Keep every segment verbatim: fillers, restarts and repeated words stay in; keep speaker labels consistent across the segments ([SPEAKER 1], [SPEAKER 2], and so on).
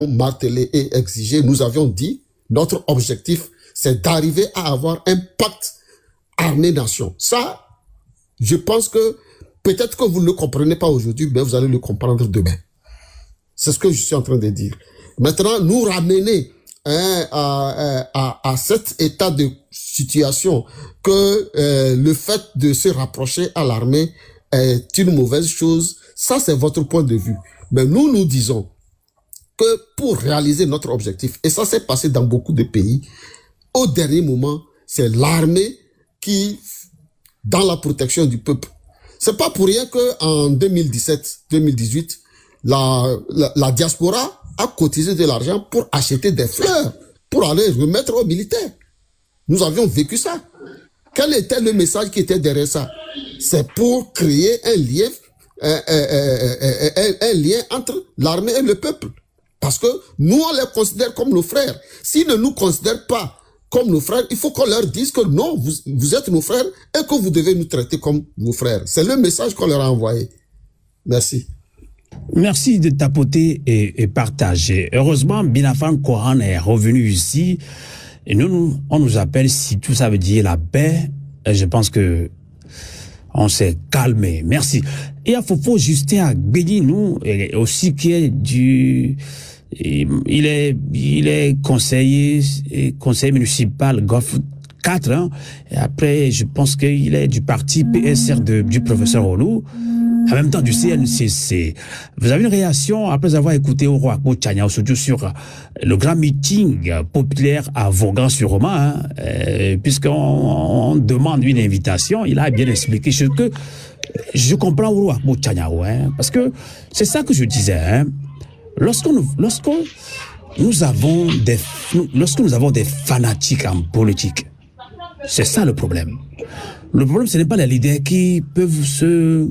[SPEAKER 1] martelé et exigé, nous avions dit, notre objectif, c'est d'arriver à avoir un pacte armée-nation. Ça, je pense que peut-être que vous ne le comprenez pas aujourd'hui, mais vous allez le comprendre demain. C'est ce que je suis en train de dire. Maintenant, nous ramener hein, à, à, à cet état de situation que euh, le fait de se rapprocher à l'armée est une mauvaise chose, ça c'est votre point de vue. Mais nous, nous disons que pour réaliser notre objectif, et ça s'est passé dans beaucoup de pays, au dernier moment, c'est l'armée qui, dans la protection du peuple. C'est pas pour rien que en deux mille dix-sept deux mille dix-huit, la, la, la diaspora a cotisé de l'argent pour acheter des fleurs, pour aller remettre aux militaires. Nous avions vécu ça. Quel était le message qui était derrière ça? C'est pour créer un lien, un, un, un, un, un lien entre l'armée et le peuple. Parce que nous, on les considère comme nos frères. S'ils ne nous considèrent pas comme nos frères, il faut qu'on leur dise que non, vous, vous êtes nos frères et que vous devez nous traiter comme vos frères. C'est le message qu'on leur a envoyé. Merci.
[SPEAKER 2] Merci de tapoter et, et partager. Heureusement, Binafan Koran est revenu ici. Et nous, on nous appelle, si tout ça veut dire la paix, et je pense que on s'est calmé. Merci. Et à Fofo Justin Agbedi, nous, et aussi qui est du, il est, il est conseiller, conseiller municipal Golf quatre, hein. Et après, je pense qu'il est du parti P S R de, du professeur Olou. En même temps du C N C C. Vous avez une réaction après avoir écouté au roi Kochania surtout sur le grand meeting populaire à Vaughan-sur-Romain, hein, euh, puisqu'on on demande une invitation, il a bien expliqué ce que je comprends au roi Kochania, hein, parce que c'est ça que je disais, hein, lorsque nous, lorsque nous avons des, lorsque nous avons des fanatiques en politique, c'est ça le problème. Le problème, ce n'est pas les leaders qui peuvent se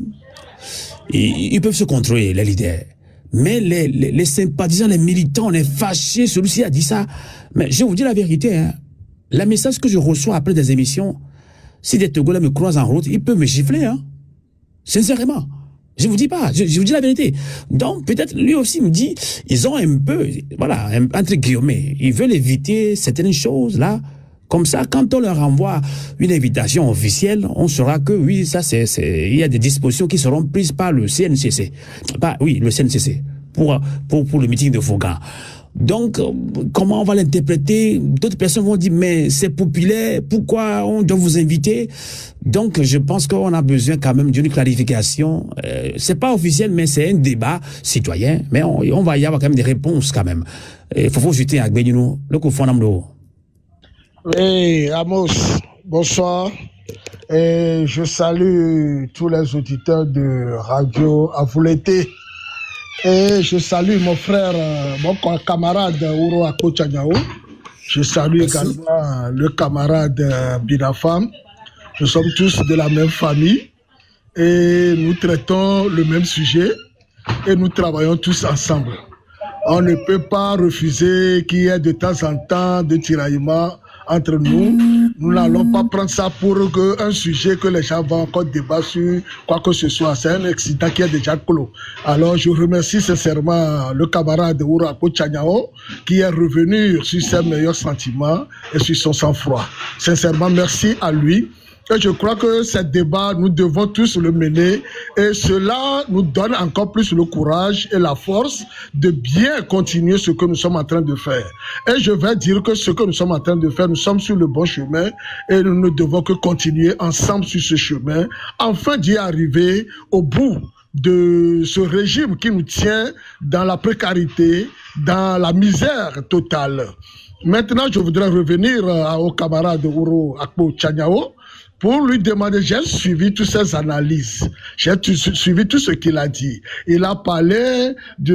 [SPEAKER 2] Ils, ils peuvent se contrôler, les leaders. Mais les, les, les sympathisants, les militants, on est fâchés. Celui-ci a dit ça. Mais je vais vous dire la vérité. Hein. Les messages que je reçois après des émissions, si des Togolais me croisent en route, ils peuvent me gifler. Hein. Sincèrement. Je vous dis pas. Je, je vous dis la vérité. Donc, peut-être, lui aussi me dit, ils ont un peu, voilà, entre guillemets, ils veulent éviter certaines choses, là. Comme ça, quand on leur envoie une invitation officielle, on saura que oui, ça c'est, c'est, il y a des dispositions qui seront prises par le C N C C. Pas, oui, le C N C C. Pour, pour, pour le meeting de Vaughan. Donc, comment on va l'interpréter? D'autres personnes vont dire, mais c'est populaire, pourquoi on doit vous inviter? Donc, je pense qu'on a besoin quand même d'une clarification. Euh, c'est pas officiel, mais c'est un débat citoyen. Mais on, on va y avoir quand même des réponses quand même. Il faut faut jeter à Gbenyuno, le co-fondant.
[SPEAKER 3] Oui, Amos, bonsoir. Et je salue tous les auditeurs de Radio Avoulété. Et je salue mon frère, mon camarade Ouro Akpochaniao. Je salue Merci. également le camarade Binafam. Nous sommes tous de la même famille et nous traitons le même sujet et nous travaillons tous ensemble. On ne peut pas refuser qu'il y ait de temps en temps des tiraillements entre nous. Nous n'allons pas prendre ça pour que un sujet que les gens vont encore débattre sur quoi que ce soit. C'est un accident qui est déjà clos. Alors je remercie sincèrement le camarade Ouro Akpochaniao qui est revenu sur ses meilleurs sentiments et sur son sang-froid. Sincèrement, merci à lui. Et je crois que ce débat, nous devons tous le mener et cela nous donne encore plus le courage et la force de bien continuer ce que nous sommes en train de faire. Et je vais dire que ce que nous sommes en train de faire, nous sommes sur le bon chemin et nous ne devons que continuer ensemble sur ce chemin, afin d'y arriver au bout de ce régime qui nous tient dans la précarité, dans la misère totale. Maintenant, je voudrais revenir au camarade Ouro Akpochaniao pour lui demander, j'ai suivi toutes ses analyses, j'ai suivi tout ce qu'il a dit. Il a parlé de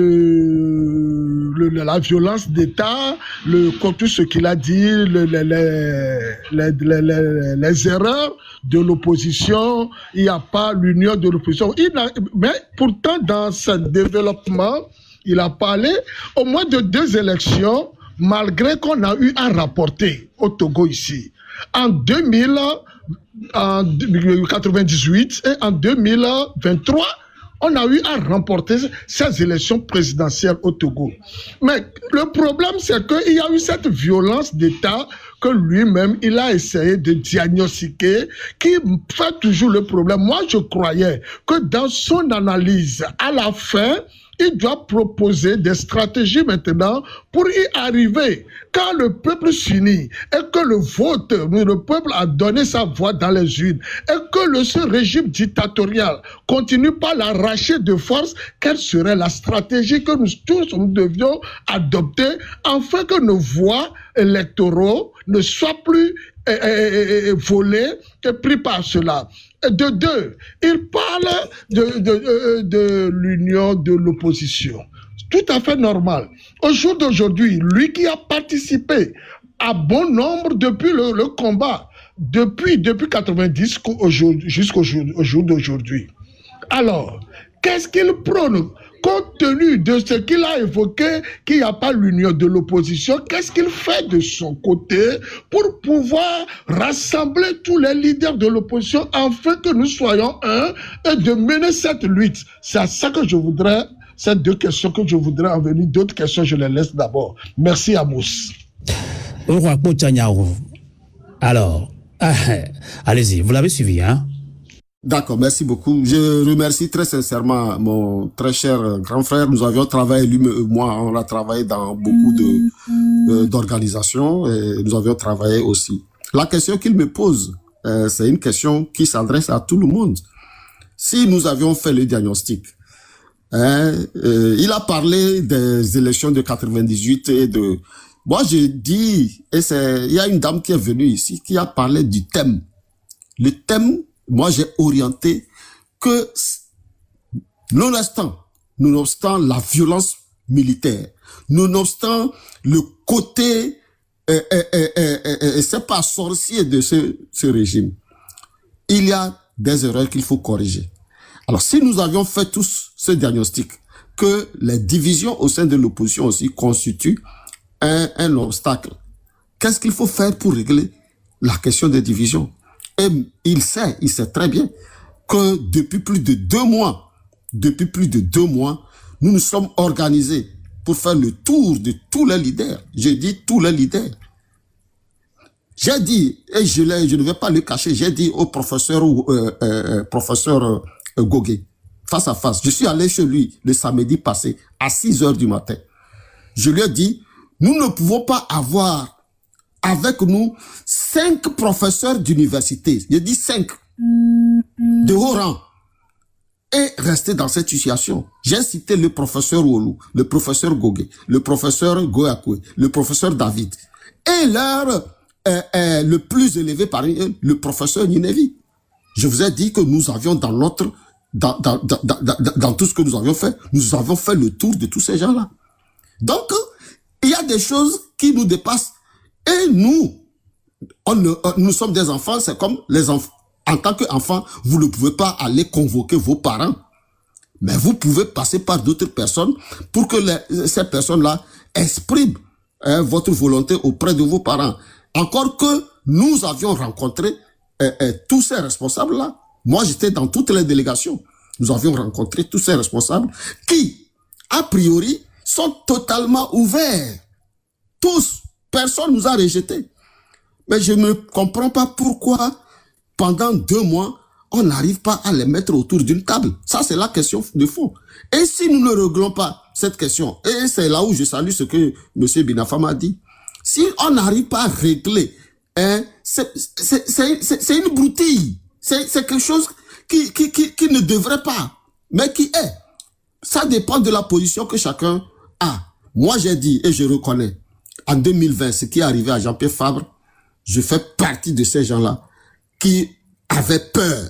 [SPEAKER 3] le, la violence d'État, le, tout ce qu'il a dit, le, le, les, les, les, les erreurs de l'opposition, il n'y a pas l'union de l'opposition. Il a, mais pourtant, dans ce développement, il a parlé au moins de deux élections, malgré qu'on a eu à rapporter au Togo ici. En deux mille quatre-vingt-dix-huit et en deux mille vingt-trois, on a eu à remporter ces élections présidentielles au Togo. Mais le problème, c'est qu'il y a eu cette violence d'État que lui-même, il a essayé de diagnostiquer, qui fait toujours le problème. Moi, je croyais que dans son analyse, à la fin, il doit proposer des stratégies maintenant pour y arriver. Quand le peuple s'unit et que le vote, le peuple a donné sa voix dans les urnes et que le, ce régime dictatorial continue pas l'arracher de force, quelle serait la stratégie que nous tous nous devions adopter afin que nos voix électoraux ne soient plus eh, eh, eh, volés et pris par cela. De deux, il parle de, de, de, de l'union de l'opposition. Tout à fait normal. Au jour d'aujourd'hui, lui qui a participé à bon nombre depuis le, le combat, depuis, depuis quatre-vingt-dix jusqu'au jour, au jour d'aujourd'hui. Alors, qu'est-ce qu'il prône? Compte tenu de ce qu'il a évoqué, qu'il n'y a pas l'union de l'opposition, qu'est-ce qu'il fait de son côté pour pouvoir rassembler tous les leaders de l'opposition afin que nous soyons un et de mener cette lutte? C'est à ça que je voudrais, ces deux questions que je voudrais en venir. D'autres questions, je les laisse d'abord. Merci, Amos.
[SPEAKER 2] Alors, allez-y, vous l'avez suivi, hein?
[SPEAKER 1] D'accord, merci beaucoup. Je remercie très sincèrement mon très cher grand frère. Nous avions travaillé, lui et moi, on a travaillé dans beaucoup de euh, d'organisations et nous avions travaillé aussi. La question qu'il me pose, euh, c'est une question qui s'adresse à tout le monde. Si nous avions fait le diagnostic, hein, euh, il a parlé des élections de quatre-vingt-dix-huit et de... Moi, je dis, et c'est, il y a une dame qui est venue ici qui a parlé du thème. Le thème, moi, j'ai orienté que, nonobstant, nonobstant la violence militaire, nonobstant le côté, euh, euh, euh, euh, euh, c'est pas sorcier de ce, ce régime, il y a des erreurs qu'il faut corriger. Alors, si nous avions fait tous ce diagnostic, que les divisions au sein de l'opposition aussi constituent un, un obstacle, qu'est-ce qu'il faut faire pour régler la question des divisions? Et il sait, il sait très bien que depuis plus de deux mois, depuis plus de deux mois, nous nous sommes organisés pour faire le tour de tous les leaders. Je dis tous les leaders. J'ai dit, et je, je ne vais pas le cacher, j'ai dit au professeur, euh, euh, professeur euh, Gogué, face à face, je suis allé chez lui le samedi passé à six heures du matin. Je lui ai dit, nous ne pouvons pas avoir avec nous cinq professeurs d'université, je dis cinq, de haut rang, et rester dans cette situation. J'ai cité le professeur Wolu, le professeur Gogué, le professeur Goyakoué, le professeur David, et leur euh, euh, le plus élevé parmi eux, le professeur Ninevi. Je vous ai dit que nous avions dans notre, dans, dans, dans, dans, dans tout ce que nous avions fait, nous avons fait le tour de tous ces gens-là. Donc, il y a des choses qui nous dépassent. Et nous, on ne, nous sommes des enfants, c'est comme les enfants. En tant qu'enfant, vous ne pouvez pas aller convoquer vos parents. Mais vous pouvez passer par d'autres personnes pour que les, ces personnes-là expriment hein, votre volonté auprès de vos parents. Encore que nous avions rencontré euh, euh, tous ces responsables-là. Moi, j'étais dans toutes les délégations. Nous avions rencontré tous ces responsables qui, a priori, sont totalement ouverts. Tous. Personne nous a rejetés. Mais je ne comprends pas pourquoi, pendant deux mois, on n'arrive pas à les mettre autour d'une table. Ça, c'est la question de fond. Et si nous ne réglons pas cette question, et c'est là où je salue ce que M. Binafam a dit, si on n'arrive pas à régler, hein, c'est une broutille. C'est quelque chose qui, qui, qui, qui ne devrait pas, mais qui est. Ça dépend de la position que chacun a. Moi, j'ai dit, et je reconnais, en deux mille vingt, ce qui est arrivé à Jean-Pierre Fabre, je fais partie de ces gens-là qui avaient peur.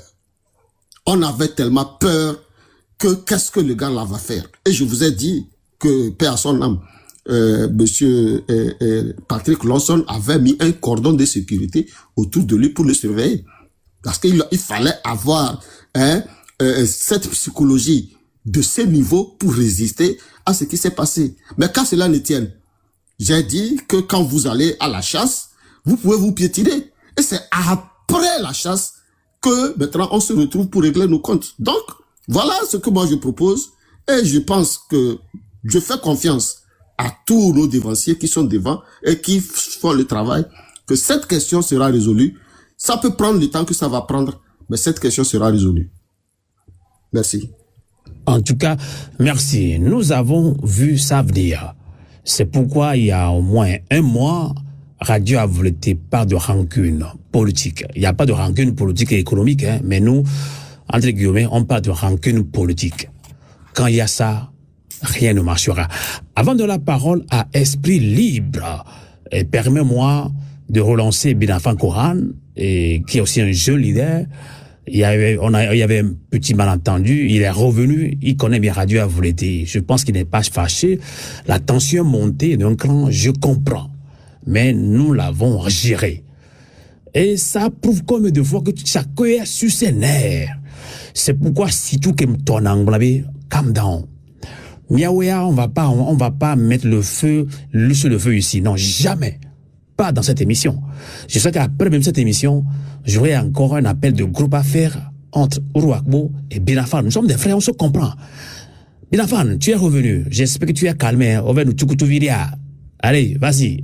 [SPEAKER 1] On avait tellement peur que qu'est-ce que le gars là va faire? Et je vous ai dit que, paix à son âme, euh, monsieur euh, euh, Patrick Lawson avait mis un cordon de sécurité autour de lui pour le surveiller. Parce qu'il il fallait avoir hein, euh, cette psychologie de ce niveau pour résister à ce qui s'est passé. Mais quand cela ne tienne, j'ai dit que quand vous allez à la chasse, vous pouvez vous piétiner. Et c'est après la chasse que maintenant on se retrouve pour régler nos comptes. Donc, Voilà ce que moi je propose et je pense que je fais confiance à tous nos dévanciers qui sont devant et qui font le travail, que cette question sera résolue. Ça peut prendre le temps que ça va prendre, mais cette question sera résolue. Merci.
[SPEAKER 2] En tout cas, merci. Nous avons vu ça venir. C'est pourquoi il y a au moins un mois, Radio a voulu pas de rancune politique. Il n'y a pas de rancune politique et économique, hein, mais nous, entre guillemets, on parle de rancune politique. Quand il y a ça, rien ne marchera. Avant de la parole à Esprit Libre, permets-moi de relancer Binafan Koran, et qui est aussi un jeune leader. Il y avait, on a, il y avait un petit malentendu. Il est revenu. Il connaît bien Radio à Vouleté. Je pense qu'il n'est pas fâché. La tension montée d'un cran, je comprends. Mais nous l'avons géré. Et ça prouve comme de fois que chacun est sur ses nerfs. C'est pourquoi si tout qui me tourne en blabé, calm down. Miaouya, on va pas, on, on va pas mettre le feu, le sur le feu ici. Non, jamais. Pas dans cette émission. Je sais qu'après même cette émission, j'aurai encore un appel de groupe à faire entre Uruakbo et Binafan. Nous sommes des frères, on se comprend. Binafan, tu es revenu. J'espère que tu es calmé. Allez, vas-y.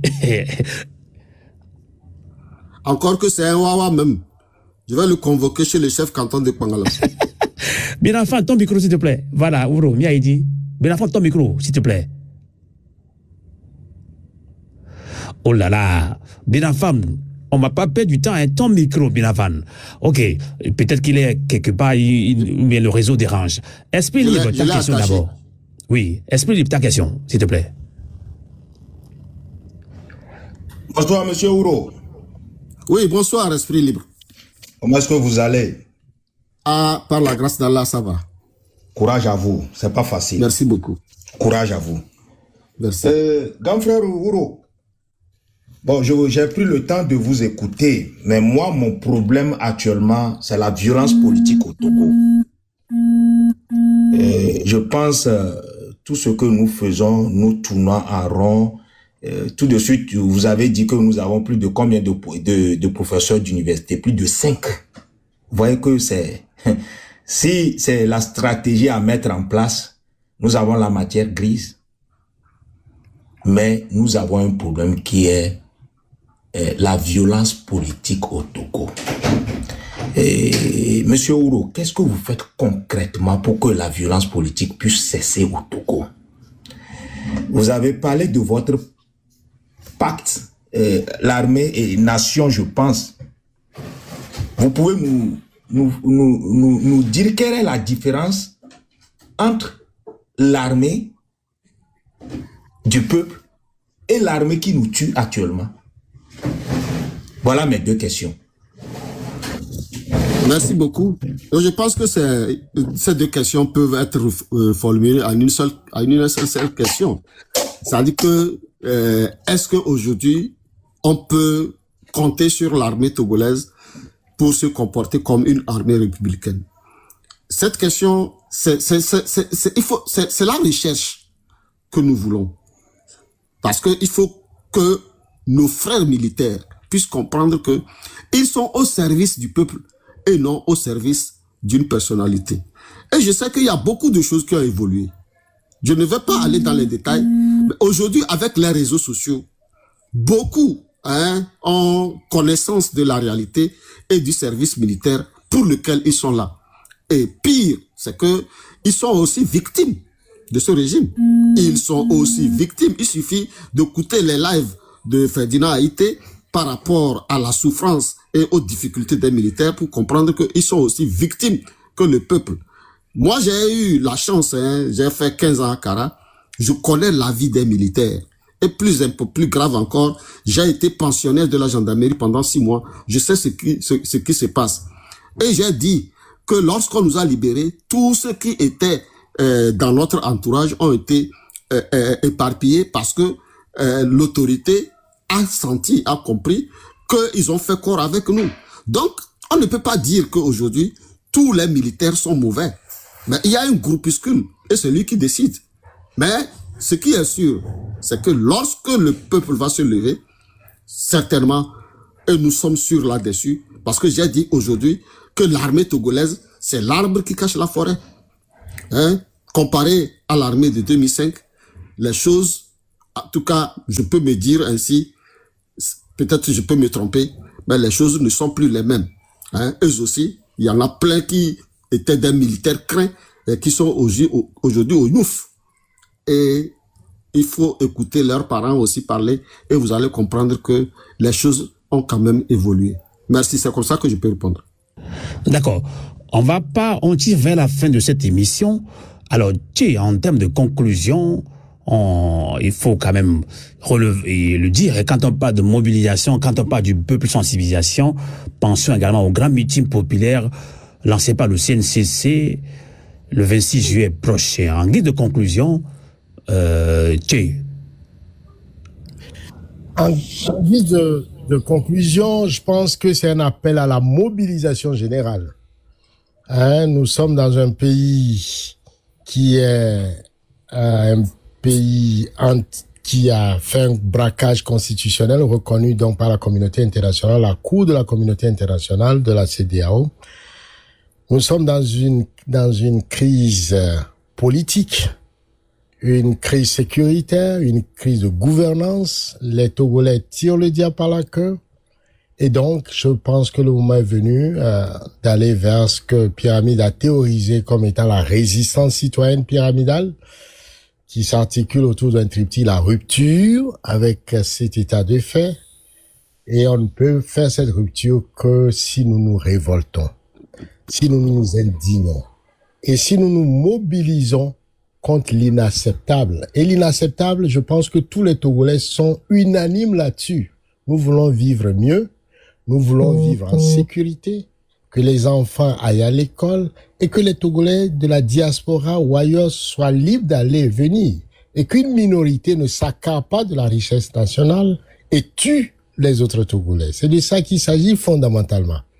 [SPEAKER 1] Encore que c'est un wawa même. Je vais le convoquer chez le chef canton de Pangala.
[SPEAKER 2] Binafan, ton micro, s'il te plaît. Voilà, Ouro, Mia, il dit. Binafan, ton micro, s'il te plaît. Oh là là, Binafan, on m'a pas perdu du temps, hein, ton micro, Binafan. Ok, peut-être qu'il est quelque part, il, mais le réseau dérange. Esprit Libre, ta question d'abord. Oui, Esprit Libre, ta question, s'il te plaît.
[SPEAKER 4] Bonsoir, monsieur Ouro.
[SPEAKER 1] Oui, bonsoir, Esprit Libre.
[SPEAKER 4] Comment est-ce que vous allez?
[SPEAKER 1] Ah, par la grâce d'Allah, ça va.
[SPEAKER 4] Courage à vous, c'est pas facile.
[SPEAKER 1] Merci beaucoup.
[SPEAKER 4] Courage à vous.
[SPEAKER 1] Merci.
[SPEAKER 4] Euh, grand frère Ouro, bon, j'ai pris le temps de vous écouter, mais moi, mon problème actuellement, c'est la violence politique au Togo. Et je pense, euh, tout ce que nous faisons, nous tournons en rond. Euh, tout de suite, vous avez dit que nous avons plus de combien de, de, de professeurs d'université? Plus de cinq. Vous voyez que c'est... Si c'est la stratégie à mettre en place, nous avons la matière grise, mais nous avons un problème qui est euh, la violence politique au Togo. Et, Monsieur Ouro, qu'est-ce que vous faites concrètement pour que la violence politique puisse cesser au Togo? Vous avez parlé de votre pacte, euh, l'armée et nation, je pense. Vous pouvez nous, nous, nous, nous, nous dire quelle est la différence entre l'armée du peuple et l'armée qui nous tue actuellement? Voilà mes deux questions.
[SPEAKER 1] Merci beaucoup. Je pense que ces, ces deux questions peuvent être euh, formulées en une seule, en une seule, seule question. C'est-à-dire que euh, est-ce qu'aujourd'hui on peut compter sur l'armée togolaise pour se comporter comme une armée républicaine? Cette question, c'est, c'est, c'est, c'est, c'est, il faut, c'est, c'est la recherche que nous voulons. Parce que il faut que nos frères militaires puissent comprendre que ils sont au service du peuple et non au service d'une personnalité. Et je sais qu'il y a beaucoup de choses qui ont évolué. Je ne vais pas aller dans les détails, mais aujourd'hui, avec les réseaux sociaux, beaucoup hein, ont connaissance de la réalité et du service militaire pour lequel ils sont là. Et pire, c'est que ils sont aussi victimes de ce régime. Ils sont aussi victimes. Il suffit d'écouter les lives de Ferdinand Haïté par rapport à la souffrance et aux difficultés des militaires pour comprendre qu'ils sont aussi victimes que le peuple. Moi, j'ai eu la chance, hein, j'ai fait quinze ans à Kara, je connais la vie des militaires. Et plus un peu plus grave encore, j'ai été pensionnaire de la gendarmerie pendant six mois. Je sais ce qui, ce, ce qui se passe. Et j'ai dit que lorsqu'on nous a libérés, tous ceux qui étaient euh, dans notre entourage ont été euh, euh, éparpillés parce que euh, l'autorité a senti, a compris qu'ils ont fait corps avec nous. Donc, on ne peut pas dire qu'aujourd'hui, tous les militaires sont mauvais. Mais il y a un groupuscule et c'est lui qui décide. Mais ce qui est sûr, c'est que lorsque le peuple va se lever, certainement, et nous sommes sûrs là-dessus, parce que j'ai dit aujourd'hui que l'armée togolaise, c'est l'arbre qui cache la forêt. Hein, comparé à l'armée de deux mille cinq, les choses, en tout cas, je peux me dire ainsi, peut-être que je peux me tromper, mais les choses ne sont plus les mêmes. Hein, eux aussi, il y en a plein qui étaient des militaires craints et qui sont aujourd'hui au Youf. Et il faut écouter leurs parents aussi parler et vous allez comprendre que les choses ont quand même évolué. Merci, c'est comme ça que je peux répondre.
[SPEAKER 2] D'accord. On va pas, on tire vers la fin de cette émission. Alors, tu en termes de conclusion, on, il faut quand même relever et le dire. Et quand on parle de mobilisation, quand on parle du peuple sensibilisation, pensons également au grand meeting populaire lancé par le C N C C le vingt-six juillet prochain. En guise de conclusion, euh, tu
[SPEAKER 3] En guise de, de conclusion, je pense que c'est un appel à la mobilisation générale. Hein, nous sommes dans un pays qui est euh, un pays qui a fait un braquage constitutionnel reconnu donc par la communauté internationale, la Cour de la communauté internationale de la C E D E A O. Nous sommes dans une dans une crise politique, une crise sécuritaire, une crise de gouvernance. Les Togolais tirent le diable par la queue. Et donc, je pense que le moment est venu euh, d'aller vers ce que Pyramide a théorisé comme étant la résistance citoyenne pyramidale, qui s'articule autour d'un triptyque, la rupture avec cet état de fait. Et on ne peut faire cette rupture que si nous nous révoltons, si nous nous indignons, et si nous nous mobilisons contre l'inacceptable. Et l'inacceptable, je pense que tous les Togolais sont unanimes là-dessus. Nous voulons vivre mieux. Nous voulons vivre en sécurité, que les enfants aillent à l'école et que les Togolais de la diaspora ou ailleurs soient libres d'aller et venir. Et qu'une minorité ne s'accapare pas de la richesse nationale et tue les autres Togolais. C'est de ça qu'il s'agit fondamentalement.